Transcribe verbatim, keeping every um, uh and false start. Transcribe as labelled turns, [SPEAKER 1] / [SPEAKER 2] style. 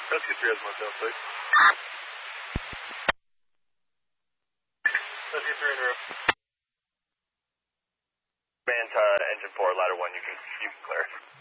[SPEAKER 1] Rescue three has Motel six. Rescue three in room.
[SPEAKER 2] Command to engine four, ladder one, you can, you can clear.